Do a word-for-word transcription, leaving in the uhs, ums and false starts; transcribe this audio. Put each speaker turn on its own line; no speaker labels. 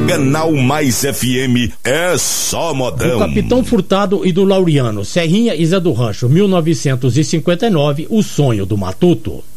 Canal Mais F M é só modão.
O Capitão Furtado e do Laureano, Serrinha e Zé do Rancho, mil novecentos e cinquenta e nove, O Sonho do Matuto.